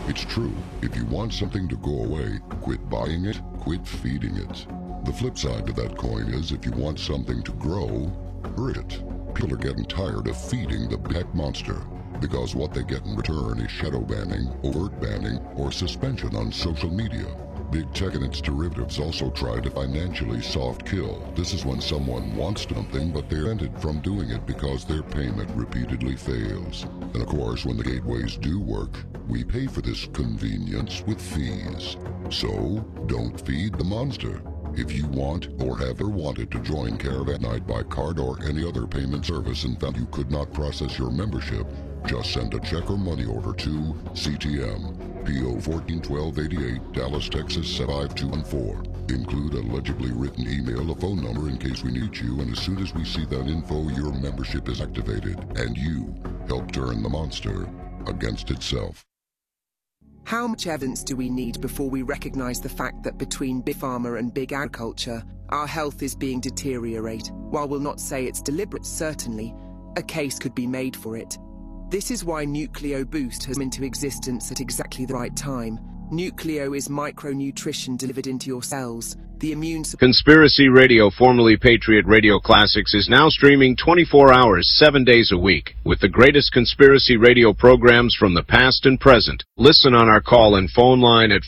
It's true. If you want something to go away, quit buying it, quit feeding it. The flip side to that coin is if you want something to grow, hurt it. People are getting tired of feeding the tech monster because what they get in return is shadow banning, overt banning, or suspension on social media. Big tech and its derivatives also try to financially soft kill. This is when someone wants something, but they're prevented from doing it because their payment repeatedly fails. And of course, when the gateways do work, we pay for this convenience with fees. So, don't feed the monster. If you want or have ever wanted to join Caravan by card or any other payment service and found you could not process your membership, just send a check or money order to CTM, P.O. 141288, Dallas, Texas 75214. Include a legibly written email, a phone number in case we need you, and as soon as we see that info, your membership is activated, and you help turn the monster against itself. How much evidence do we need before we recognize the fact that between Big Pharma and Big Agriculture, our health is being deteriorated? While we'll not say it's deliberate, certainly, a case could be made for it. This is why Nucleo Boost has come into existence at exactly the right time. Nucleo is micronutrition delivered into your cells. The immune... Conspiracy Radio, formerly Patriot Radio Classics, is now streaming 24 hours, 7 days a week, with the greatest conspiracy radio programs from the past and present. Listen on our call and phone line at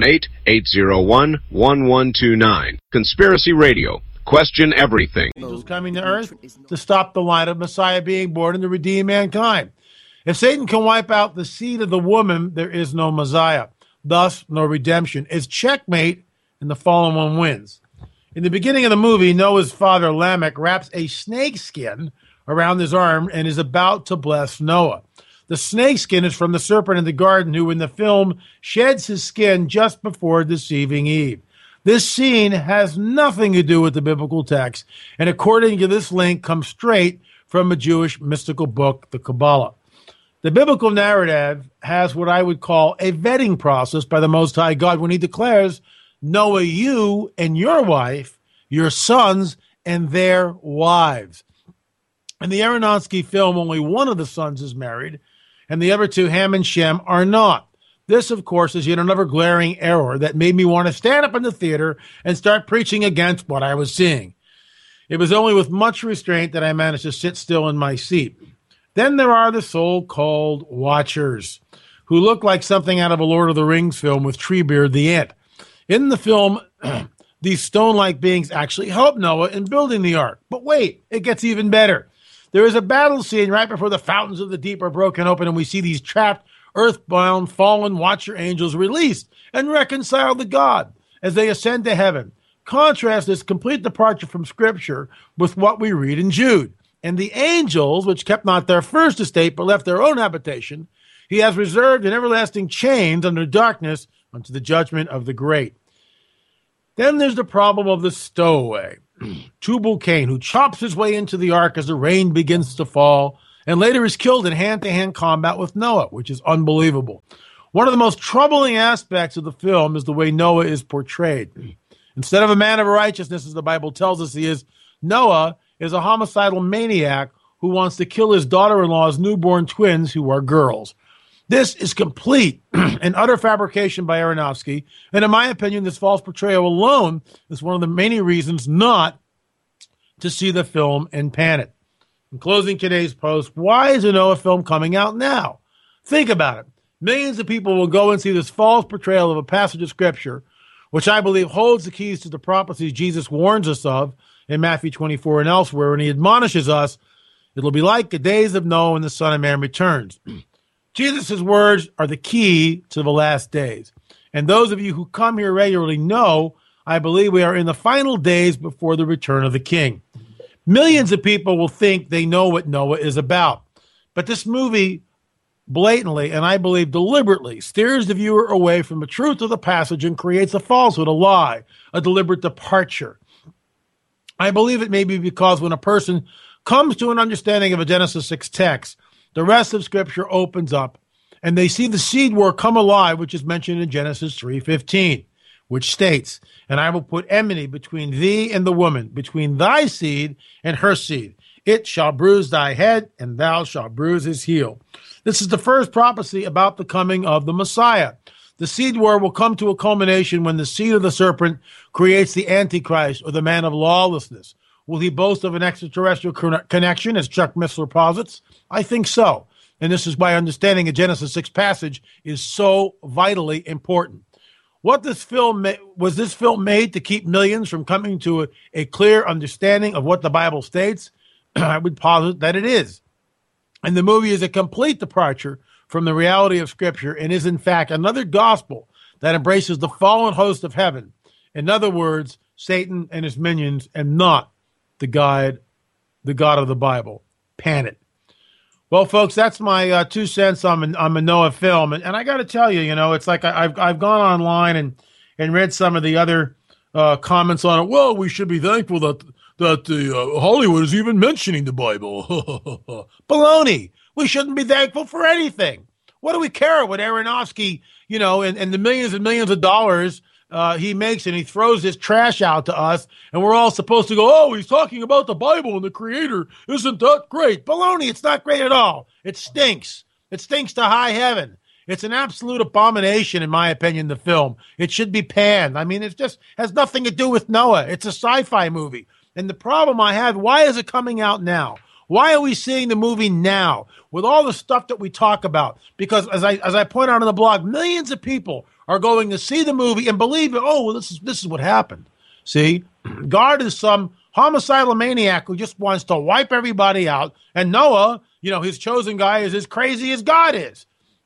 518-801-1129. Conspiracy Radio. Question everything. Angels coming to earth to stop the line of Messiah being born and to redeem mankind. If Satan can wipe out the seed of the woman, there is no Messiah. Thus, no redemption. It's checkmate, and the fallen one wins. In the beginning of the movie, Noah's father, Lamech, wraps a snake skin around his arm and is about to bless Noah. The snake skin is from the serpent in the garden who, in the film, sheds his skin just before deceiving Eve. This scene has nothing to do with the biblical text, and according to this link, comes straight from a Jewish mystical book, the Kabbalah. The biblical narrative has what I would call a vetting process by the Most High God when he declares, Noah, you and your wife, your sons, and their wives. In the Aronofsky film, only one of the sons is married, and the other two, Ham and Shem, are not. This, of course, is yet another glaring error that made me want to stand up in the theater and start preaching against what I was seeing. It was only with much restraint that I managed to sit still in my seat. Then there are the so-called Watchers, who look like something out of a Lord of the Rings film with Treebeard the Ant. In the film, these stone-like beings actually help Noah in building the ark. But wait, it gets even better. There is a battle scene right before the fountains of the deep are broken open, and we see these trapped, earthbound, fallen Watcher angels released and reconciled to God as they ascend to heaven. Contrast this complete departure from Scripture with what we read in Jude. And the angels, which kept not their first estate, but left their own habitation, he has reserved in everlasting chains under darkness unto the judgment of the great. Then there's the problem of the stowaway, Tubal-Cain, who chops his way into the ark as the rain begins to fall, and later is killed in hand-to-hand combat with Noah, which is unbelievable. One of the most troubling aspects of the film is the way Noah is portrayed. Instead of a man of righteousness, as the Bible tells us he is, Noah is a homicidal maniac who wants to kill his daughter-in-law's newborn twins, who are girls. This is complete and utter fabrication by Aronofsky, and in my opinion, this false portrayal alone is one of the many reasons not to see the film and pan it. In closing today's post, why is a Noah film coming out now? Think about it. Millions of people will go and see this false portrayal of a passage of Scripture, which I believe holds the keys to the prophecies Jesus warns us of in Matthew 24 and elsewhere, when he admonishes us, it'll be like the days of Noah when the Son of Man returns. Jesus' words are the key to the last days. And those of you who come here regularly know, I believe we are in the final days before the return of the King. Millions of people will think they know what Noah is about. But this movie blatantly, and I believe deliberately, steers the viewer away from the truth of the passage and creates a falsehood, a lie, a deliberate departure. I believe it may be because when a person comes to an understanding of a Genesis 6 text, the rest of Scripture opens up, and they see the seed war come alive, which is mentioned in Genesis 3:15, which states, and I will put enmity between thee and the woman, between thy seed and her seed. It shall bruise thy head, and thou shalt bruise his heel. This is the first prophecy about the coming of the Messiah. The seed war will come to a culmination when the seed of the serpent creates the Antichrist, or the man of lawlessness. Will he boast of an extraterrestrial connection, as Chuck Missler posits? I think so. And this is why understanding a Genesis 6 passage is so vitally important. Was this film made to keep millions from coming to a clear understanding of what the Bible states? I would posit that it is. And the movie is a complete departure from the reality of Scripture and is, in fact, another gospel that embraces the fallen host of heaven. In other words, Satan and his minions, and not the God of the Bible. Pan it. Well, folks, that's my 2 cents on the Noah film. And I got to tell you, it's like I've gone online and read some of the other comments on it. Well, we should be thankful that Hollywood is even mentioning the Bible. Baloney. We shouldn't be thankful for anything. What do we care what Aronofsky, and the millions and millions of dollars he makes, and he throws this trash out to us, and we're all supposed to go, oh, he's talking about the Bible and the Creator. Isn't that great? Baloney, it's not great at all. It stinks. It stinks to high heaven. It's an absolute abomination, in my opinion, the film. It should be panned. I mean, it just has nothing to do with Noah. It's a sci-fi movie. And the problem I have, why is it coming out now? Why are we seeing the movie now with all the stuff that we talk about? Because as I point out on the blog, millions of people are going to see the movie and believe it. Oh, well, this is what happened. See, God is some homicidal maniac who just wants to wipe everybody out. And Noah, his chosen guy, is as crazy as God is.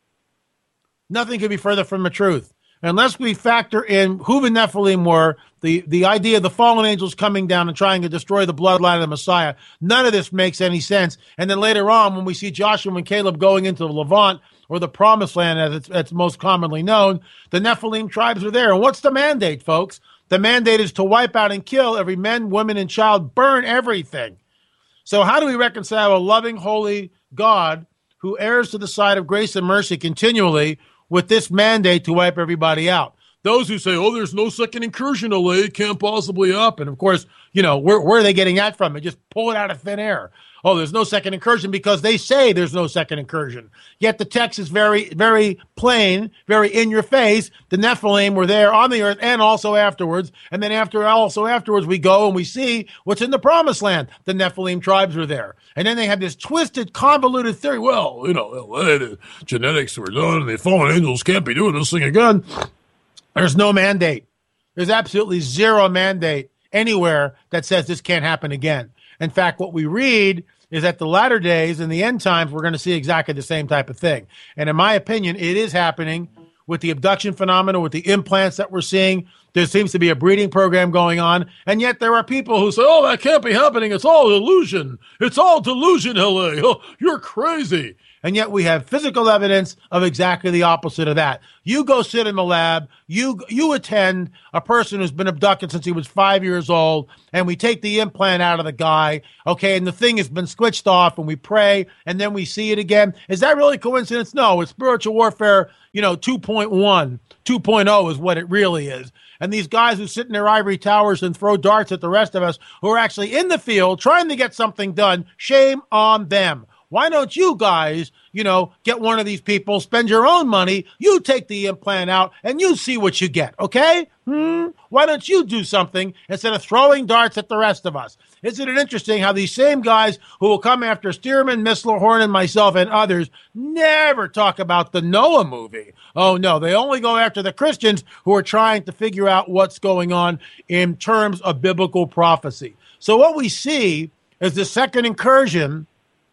Nothing could be further from the truth. Unless we factor in who the Nephilim were, the idea of the fallen angels coming down and trying to destroy the bloodline of the Messiah, none of this makes any sense. And then later on, when we see Joshua and Caleb going into the Levant, or the Promised Land, as it's most commonly known, the Nephilim tribes are there. And what's the mandate, folks? The mandate is to wipe out and kill every man, woman, and child, burn everything. So how do we reconcile a loving, holy God who errs to the side of grace and mercy continually with this mandate to wipe everybody out? Those who say, oh, there's no second incursion, LA, it can't possibly happen. Of course, where are they getting that from? They just pull it out of thin air. Oh, there's no second incursion because they say there's no second incursion. Yet the text is very, very plain, very in your face. The Nephilim were there on the earth and also afterwards. And then afterwards, we go and we see what's in the Promised Land. The Nephilim tribes were there. And then they have this twisted, convoluted theory. Well, LA, the genetics were done and the fallen angels can't be doing this thing again. There's no mandate. There's absolutely zero mandate anywhere that says this can't happen again. In fact, what we read is that the latter days and the end times, we're going to see exactly the same type of thing. And in my opinion, it is happening with the abduction phenomena, with the implants that we're seeing. There seems to be a breeding program going on. And yet there are people who say, oh, that can't be happening. It's all illusion. It's all delusion, LA. Oh, you're crazy. And yet we have physical evidence of exactly the opposite of that. You go sit in the lab, you attend a person who's been abducted since he was 5 years old, and we take the implant out of the guy, okay, and the thing has been switched off, and we pray, and then we see it again. Is that really coincidence? No, it's spiritual warfare, 2.1, 2.0 is what it really is. And these guys who sit in their ivory towers and throw darts at the rest of us who are actually in the field trying to get something done, shame on them. Why don't you guys, get one of these people, spend your own money, you take the implant out, and you see what you get, okay? Why don't you do something instead of throwing darts at the rest of us? Isn't it interesting how these same guys who will come after Stearman, Missler, Horn, and myself and others never talk about the Noah movie? Oh, no, they only go after the Christians who are trying to figure out what's going on in terms of biblical prophecy. So what we see is the second incursion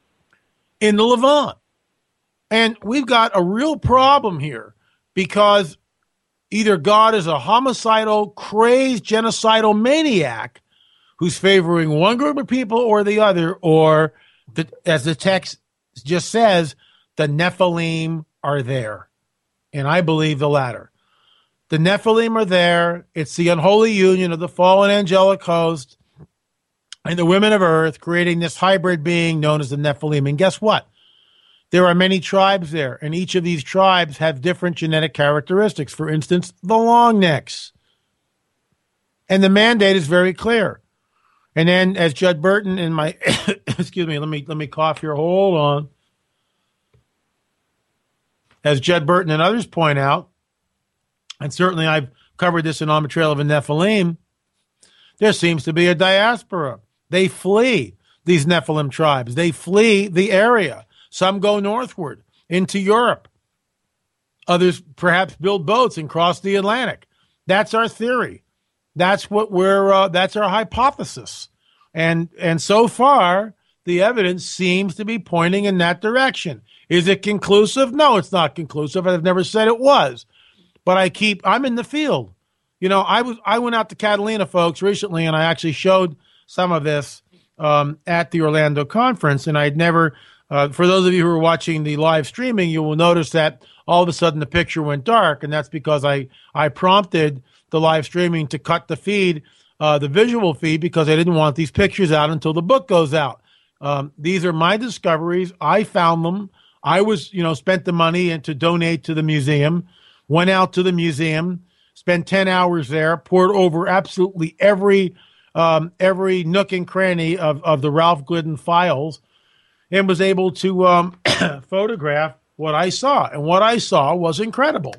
in the Levant. And we've got a real problem here because either God is a homicidal, crazed, genocidal maniac who's favoring one group of people or the other, or as the text just says, the Nephilim are there. And I believe the latter. The Nephilim are there. It's the unholy union of the fallen angelic host and the women of earth creating this hybrid being known as the Nephilim. And guess what? There are many tribes there, and each of these tribes have different genetic characteristics. For instance, the long necks. And the mandate is very clear. And then, as Judd Burton in my, excuse me, let me cough here. Hold on. as Jed Burton and others point out, and certainly I've covered this in On the Trail of the Nephilim, there seems to be a diaspora. They flee, these Nephilim tribes. They flee the area. Some go northward into Europe. Others perhaps build boats and cross the Atlantic. That's our theory. That's what that's our hypothesis. And so far, the evidence seems to be pointing in that direction. Is it conclusive? No, it's not conclusive. I've never said it was. But I'm in the field. You know, I went out to Catalina, folks, recently, and I actually showed some of this at the Orlando conference. And I'd never, for those of you who are watching the live streaming, you will notice that all of a sudden the picture went dark. And that's because I prompted the live streaming to cut the feed, the visual feed, because I didn't want these pictures out until the book goes out. These are my discoveries. I found them. I spent the money to donate to the museum, went out to the museum, spent 10 hours there, poured over absolutely every nook and cranny of the Ralph Glidden files, and was able to photograph what I saw. And what I saw was incredible.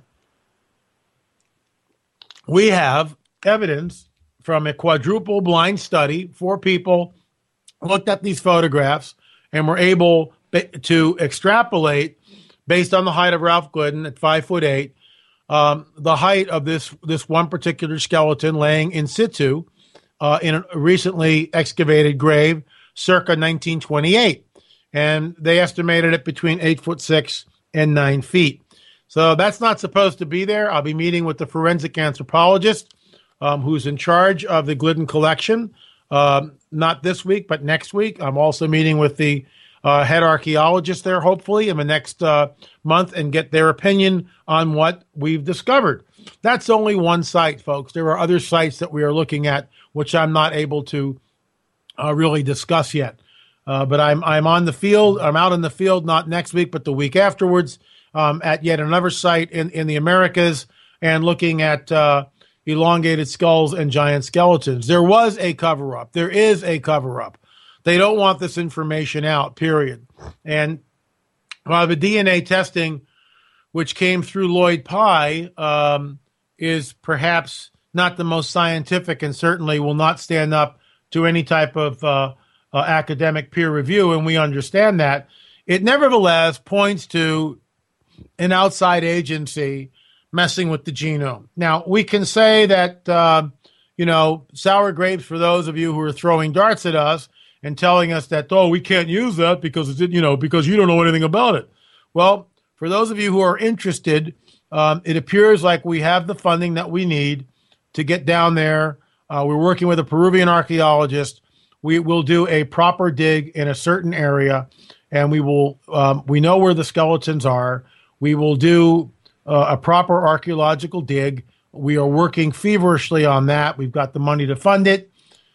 We have evidence from a quadruple blind study. 4 people looked at these photographs and were able to extrapolate, based on the height of Ralph Glidden at 5'8", the height of this one particular skeleton laying in situ in a recently excavated grave circa 1928. And they estimated it between 8'6" and 9 feet. So that's not supposed to be there. I'll be meeting with the forensic anthropologist who's in charge of the Glidden collection, not this week, but next week. I'm also meeting with the head archaeologist there, hopefully, in the next month, and get their opinion on what we've discovered. That's only one site, folks. There are other sites that we are looking at, which I'm not able to really discuss yet. But I'm on the field. I'm out in the field, not next week, but the week afterwards, at yet another site in the Americas, and looking at elongated skulls and giant skeletons. There was a cover-up. There is a cover-up. They don't want this information out, period. And the DNA testing, which came through Lloyd Pye, is perhaps not the most scientific, and certainly will not stand up to any type of academic peer review, and we understand that. It nevertheless points to an outside agency messing with the genome. Now, we can say that, sour grapes for those of you who are throwing darts at us and telling us that, we can't use that because because you don't know anything about it. Well, for those of you who are interested, it appears like we have the funding that we need to get down there. We're working with a Peruvian archaeologist. We will do a proper dig in a certain area, and we know where the skeletons are. We will do a proper archaeological dig. We are working feverishly on that. We've got the money to fund it.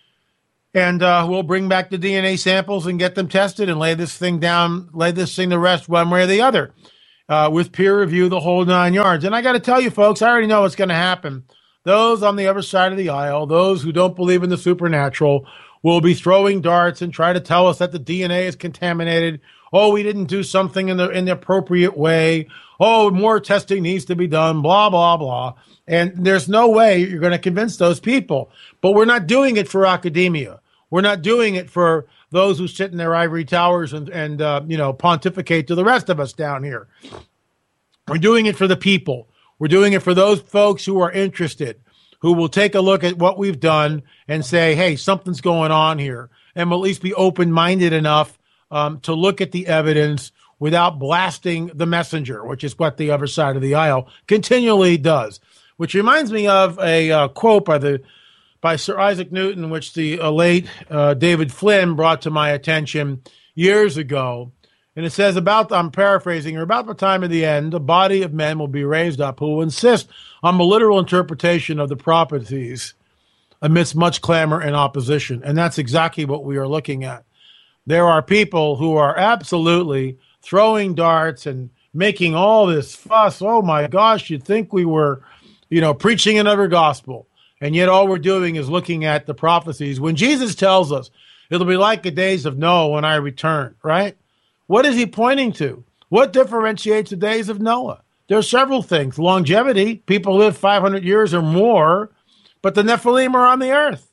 And we'll bring back the DNA samples and get them tested and lay this thing to rest one way or the other, with peer review, the whole 9 yards. And I got to tell you, folks, I already know what's going to happen. Those on the other side of the aisle, those who don't believe in the supernatural, will be throwing darts and try to tell us that the DNA is contaminated. Oh, we didn't do something in the appropriate way. Oh, more testing needs to be done, blah, blah, blah. And there's no way you're going to convince those people. But we're not doing it for academia. We're not doing it for those who sit in their ivory towers and pontificate to the rest of us down here. We're doing it for the people. We're doing it for those folks who are interested, who will take a look at what we've done and say, hey, something's going on here, and will at least be open-minded enough to look at the evidence without blasting the messenger, which is what the other side of the aisle continually does. Which reminds me of a quote by Sir Isaac Newton, which the late David Flynn brought to my attention years ago. And it says, I'm paraphrasing, about the time of the end, a body of men will be raised up who will insist on the literal interpretation of the prophecies amidst much clamor and opposition. And that's exactly what we are looking at. There are people who are absolutely throwing darts and making all this fuss. Oh my gosh, you'd think we were, preaching another gospel. And yet all we're doing is looking at the prophecies. When Jesus tells us it'll be like the days of Noah when I return, right? What is he pointing to? What differentiates the days of Noah? There are several things. Longevity, people live 500 years or more, but the Nephilim are on the earth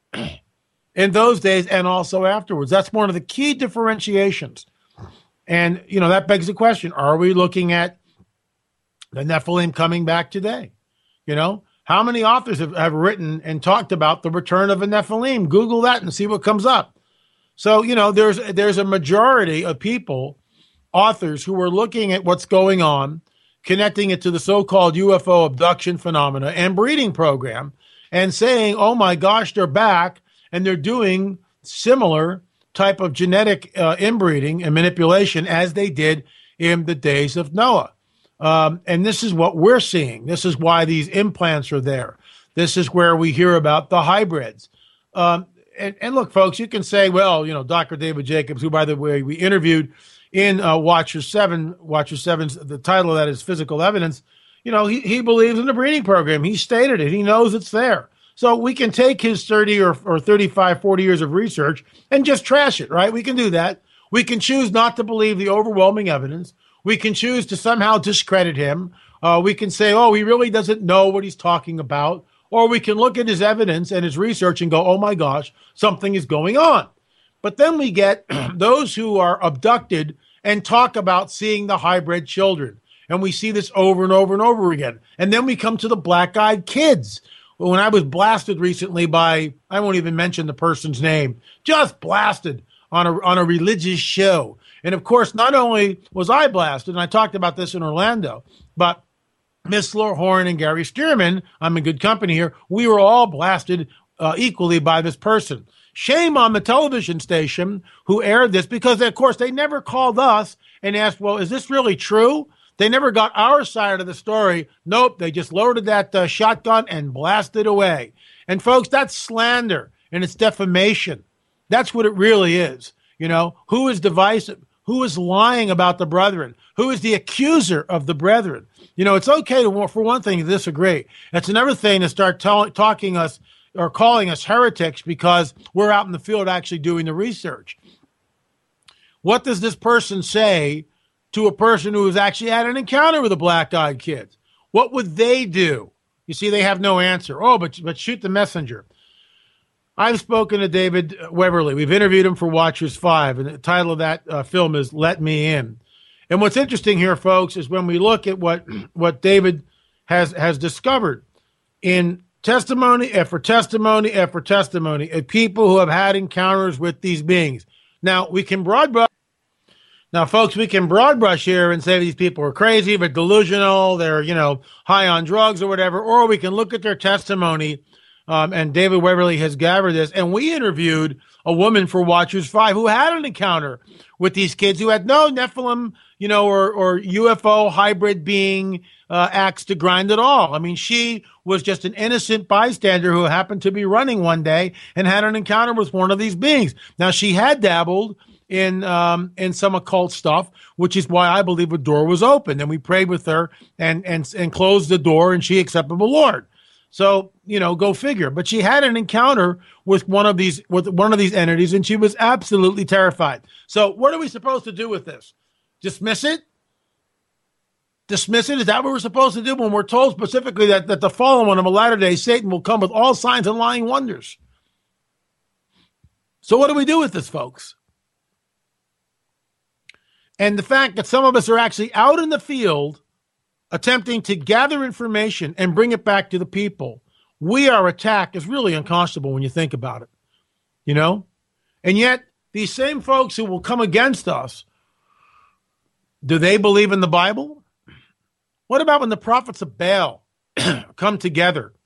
in those days and also afterwards. That's one of the key differentiations. And, that begs the question, are we looking at the Nephilim coming back today? How many authors have written and talked about the return of a Nephilim? Google that and see what comes up. So, there's a majority of people, authors, who are looking at what's going on, connecting it to the so-called UFO abduction phenomena and breeding program, and saying, oh my gosh, they're back, and they're doing similar type of genetic inbreeding and manipulation as they did in the days of Noah. And this is what we're seeing. This is why these implants are there. This is where we hear about the hybrids. And look, folks, you can say, well, Dr. David Jacobs, who, by the way, we interviewed in Watcher 7, Watcher 7's, the title of that is Physical Evidence. He believes in the breeding program. He stated it. He knows it's there. So we can take his 30 or 35, 40 years of research and just trash it, right? We can do that. We can choose not to believe the overwhelming evidence. We can choose to somehow discredit him. We can say, oh, he really doesn't know what he's talking about. Or we can look at his evidence and his research and go, oh my gosh, something is going on. But then we get those who are abducted and talk about seeing the hybrid children. And we see this over and over and over again. And then we come to the black-eyed kids. When I was blasted recently by, I won't even mention the person's name, just blasted on a religious show. And of course, not only was I blasted, and I talked about this in Orlando, but Missler, Horn, and Gary Stearman, I'm in good company here, we were all blasted equally by this person. Shame on the television station who aired this, because, of course, they never called us and asked, well, is this really true? They never got our side of the story. Nope, they just loaded that shotgun and blasted away. And, folks, that's slander, and it's defamation. That's what it really is. Who is divisive? Who is lying about the brethren? Who is the accuser of the brethren? It's okay for one thing, to disagree. It's another thing to start talking us or calling us heretics because we're out in the field actually doing the research. What does this person say to a person who has actually had an encounter with the black-eyed kids? What would they do? You see, they have no answer. Oh, but shoot the messenger. I've spoken to David Weberly. We've interviewed him for Watchers 5, and the title of that film is Let Me In. And what's interesting here, folks, is when we look at what David has discovered in testimony after testimony after testimony of people who have had encounters with these beings. Now, we can broad brush. Now, folks, we can broad brush here and say these people are crazy, they're delusional, they're, high on drugs or whatever, or we can look at their testimony, and David Weberly has gathered this, and we interviewed a woman for Watchers 5 who had an encounter with these kids who had no Nephilim, or UFO hybrid being axe to grind at all. I mean, she was just an innocent bystander who happened to be running one day and had an encounter with one of these beings. Now, she had dabbled in some occult stuff, which is why I believe the door was open. And we prayed with her and closed the door, and she accepted the Lord. So, go figure. But she had an encounter with one of these entities, and she was absolutely terrified. So what are we supposed to do with this? Dismiss it? Dismiss it? Is that what we're supposed to do when we're told specifically that the fallen one of a latter-day Satan will come with all signs and lying wonders? So what do we do with this, folks? And the fact that some of us are actually out in the field attempting to gather information and bring it back to the people, we are attacked is really unconscionable when you think about it, And yet, these same folks who will come against us, do they believe in the Bible? What about when the prophets of Baal come together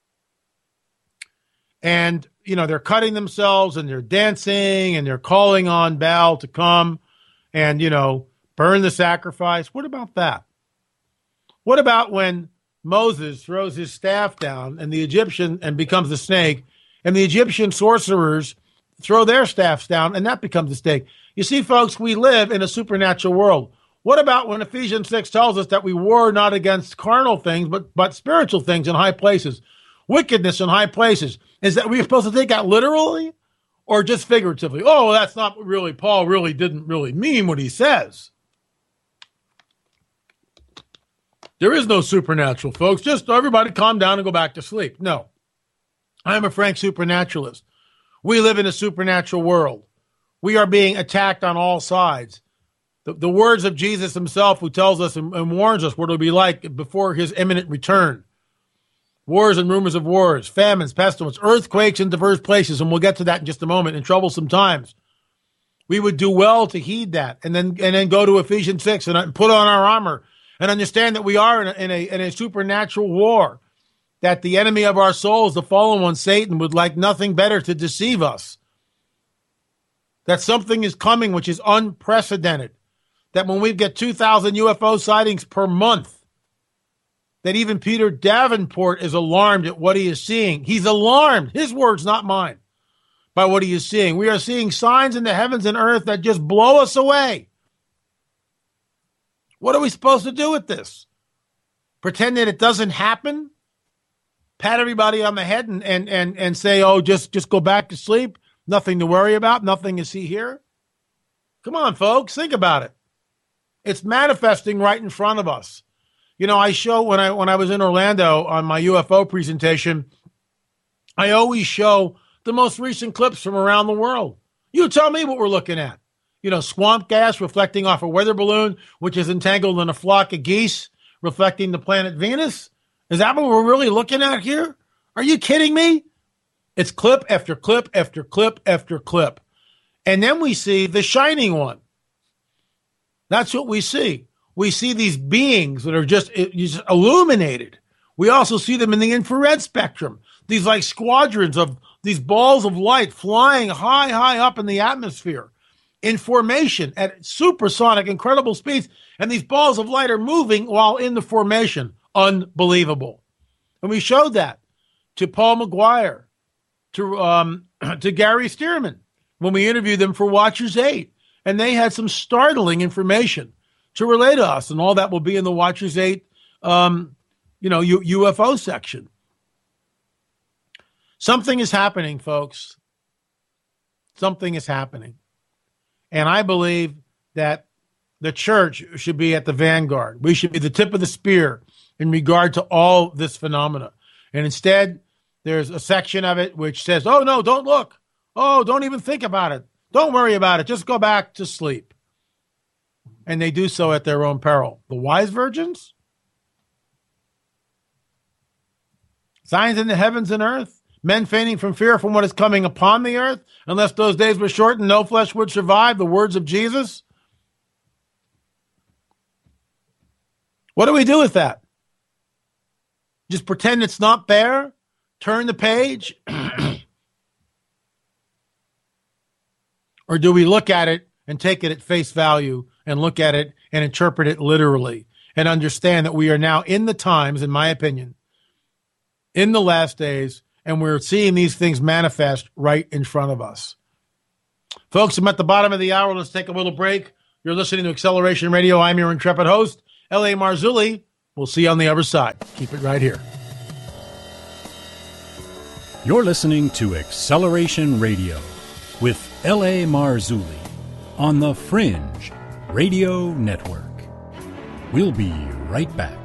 and, they're cutting themselves and they're dancing and they're calling on Baal to come and, burn the sacrifice? What about that? What about when Moses throws his staff down and the Egyptian and becomes a snake, and the Egyptian sorcerers throw their staffs down and that becomes a snake? You see, folks, we live in a supernatural world. What about when Ephesians 6 tells us that we war not against carnal things, but spiritual things in high places, wickedness in high places? Is that we're supposed to take that literally or just figuratively? Oh, that's not really, Paul really didn't really mean what he says. There is no supernatural, folks. Just everybody calm down and go back to sleep. No. I'm a frank supernaturalist. We live in a supernatural world. We are being attacked on all sides. The words of Jesus himself, who tells us and warns us what it'll be like before his imminent return. Wars and rumors of wars, famines, pestilence, earthquakes in diverse places, and we'll get to that in just a moment, in troublesome times. We would do well to heed that and then go to Ephesians 6 and put on our armor and understand that we are in a supernatural war, that the enemy of our souls, the fallen one, Satan, would like nothing better to deceive us, that something is coming which is unprecedented, that when we get 2,000 UFO sightings per month, that even Peter Davenport is alarmed at what he is seeing. He's alarmed, his words, not mine, by what he is seeing. We are seeing signs in the heavens and earth that just blow us away. What are we supposed to do with this? Pretend that it doesn't happen? Pat everybody on the head and say, oh, just go back to sleep? Nothing to worry about? Nothing to see here? Come on, folks, think about it. It's manifesting right in front of us. You know, I show when I was in Orlando on my UFO presentation, I always show the most recent clips from around the world. You tell me what we're looking at. You know, swamp gas reflecting off a weather balloon, which is entangled in a flock of geese reflecting the planet Venus. Is that what we're really looking at here? Are you kidding me? It's clip after clip after clip after clip. And then we see the shining one. That's what we see. We see these beings that are just illuminated. We also see them in the infrared spectrum. These like squadrons of these balls of light flying high, high up in the atmosphere in formation at supersonic, incredible speeds. And these balls of light are moving while in the formation. Unbelievable. And we showed that to Paul McGuire, to Gary Stearman when we interviewed them for Watchers 8. And they had some startling information to relay to us. And all that will be in the Watchers 8, UFO section. Something is happening, folks. Something is happening. And I believe that the church should be at the vanguard. We should be the tip of the spear in regard to all this phenomena. And instead, there's a section of it which says, oh, no, don't look. Oh, don't even think about it. Don't worry about it. Just go back to sleep. And they do so at their own peril. The wise virgins? Signs in the heavens and earth? Men fainting from fear from what is coming upon the earth? Unless those days were shortened, no flesh would survive. The words of Jesus? What do we do with that? Just pretend it's not there? Turn the page? Or do we look at it and take it at face value and look at it and interpret it literally and understand that we are now in the times, in my opinion, in the last days, and we're seeing these things manifest right in front of us. Folks, I'm at the bottom of the hour. Let's take a little break. You're listening to Acceleration Radio. I'm your intrepid host, L.A. Marzulli. We'll see you on the other side. Keep it right here. You're listening to Acceleration Radio with L.A. Marzulli on the Fringe Radio Network. We'll be right back.